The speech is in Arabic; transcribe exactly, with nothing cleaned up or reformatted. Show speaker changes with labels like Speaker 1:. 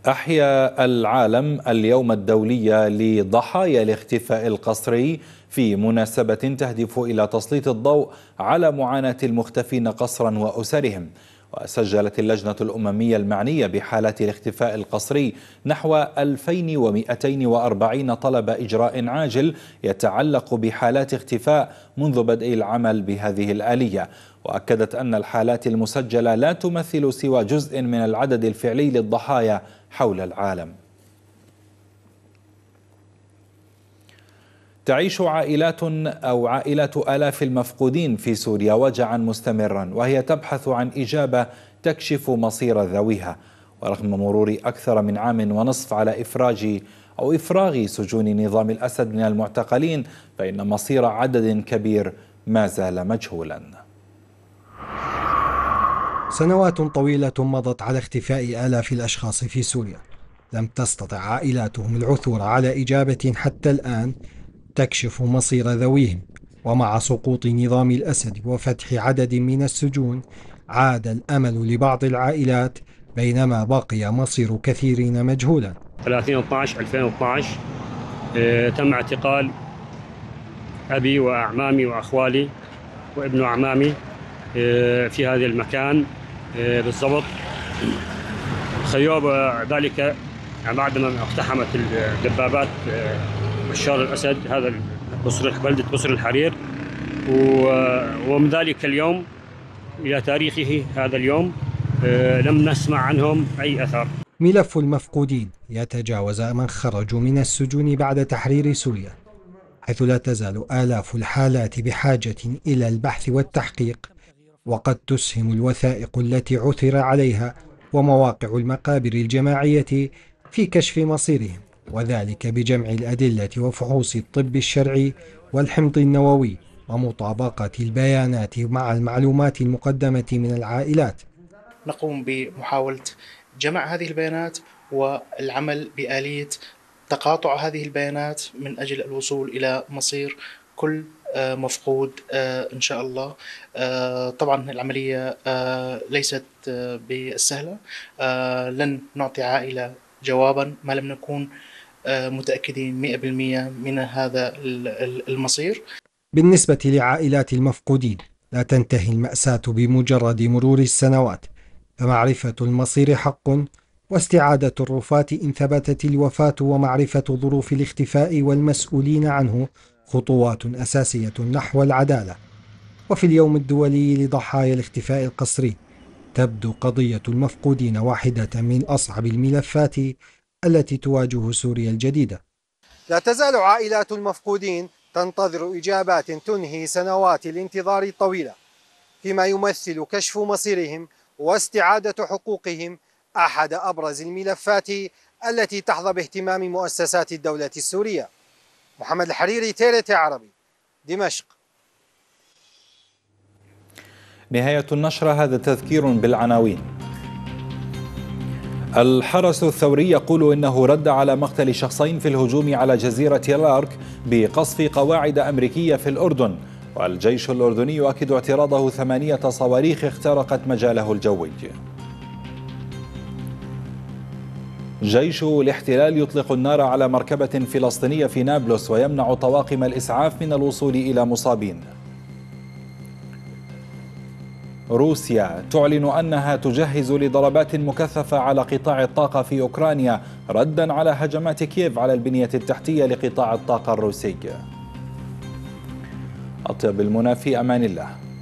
Speaker 1: أحيا العالم اليوم الدولي لضحايا الاختفاء القسري في مناسبة تهدف إلى تسليط الضوء على معاناة المختفين قسرا وأسرهم. وسجلت اللجنة الأممية المعنية بحالات الاختفاء القسري نحو ألفين ومئتين وأربعين طلب إجراء عاجل يتعلق بحالات اختفاء منذ بدء العمل بهذه الآلية. وأكدت أن الحالات المسجلة لا تمثل سوى جزء من العدد الفعلي للضحايا حول العالم. تعيش عائلات أو عائلات آلاف المفقودين في سوريا وجعا مستمرا، وهي تبحث عن إجابة تكشف مصير ذويها. ورغم مرور أكثر من عام ونصف على إفراج أو إفراغ سجون نظام الأسد من المعتقلين، فإن مصير عدد كبير ما زال مجهولا.
Speaker 2: سنوات طويلة مضت على اختفاء آلاف الأشخاص في سوريا، لم تستطع عائلاتهم العثور على إجابة حتى الآن تكشف مصير ذويهم. ومع سقوط نظام الأسد وفتح عدد من السجون عاد الأمل لبعض العائلات، بينما بقي مصير كثيرين مجهولا.
Speaker 3: ثلاثين اثني عشر ألفين واثني عشر اه تم اعتقال أبي وأعمامي وأخوالي وابن أعمامي اه في هذا المكان اه بالضبط. خيوب ذلك بعدما اقتحمت الدبابات اه بشار الأسد هذا بصر بلدة بصر الحرير، ومن ذلك اليوم إلى تاريخه هذا اليوم لم نسمع عنهم أي أثر.
Speaker 2: ملف المفقودين يتجاوز من خرجوا من السجون بعد تحرير سوريا، حيث لا تزال آلاف الحالات بحاجة إلى البحث والتحقيق، وقد تسهم الوثائق التي عثر عليها ومواقع المقابر الجماعية في كشف مصيرهم، وذلك بجمع الأدلة وفحوص الطب الشرعي والحمض النووي ومطابقة البيانات مع المعلومات المقدمة من العائلات.
Speaker 4: نقوم بمحاولة جمع هذه البيانات والعمل بآلية تقاطع هذه البيانات من أجل الوصول إلى مصير كل مفقود إن شاء الله. طبعا العملية ليست بالسهلة، لن نعطي عائلة جوابا ما لم نكون متأكدين مئة بالمئة من هذا المصير.
Speaker 2: بالنسبة لعائلات المفقودين لا تنتهي المأساة بمجرد مرور السنوات، فمعرفة المصير حق، واستعادة الرفاة إن ثبتت الوفاة ومعرفة ظروف الاختفاء والمسؤولين عنه خطوات أساسية نحو العدالة. وفي اليوم الدولي لضحايا الاختفاء القسري تبدو قضية المفقودين واحدة من أصعب الملفات التي تواجه سوريا الجديدة. لا تزال عائلات المفقودين تنتظر إجابات تنهي سنوات الانتظار الطويلة، فيما يمثل كشف مصيرهم واستعادة حقوقهم أحد أبرز الملفات التي تحظى باهتمام مؤسسات الدولة السورية. محمد الحريري، تيرت عربي، دمشق.
Speaker 1: نهاية النشرة، هذا تذكير بالعناوين. الحرس الثوري يقول إنه رد على مقتل شخصين في الهجوم على جزيرة لارك بقصف قواعد أمريكية في الأردن. والجيش الأردني يؤكد اعتراضه ثمانية صواريخ اخترقت مجاله الجوي. جيش الاحتلال يطلق النار على مركبة فلسطينية في نابلس ويمنع طواقم الإسعاف من الوصول إلى مصابين. روسيا تعلن أنها تجهز لضربات مكثفة على قطاع الطاقة في أوكرانيا ردا على هجمات كييف على البنية التحتية لقطاع الطاقة الروسي. أطيب المنى، في أمان الله.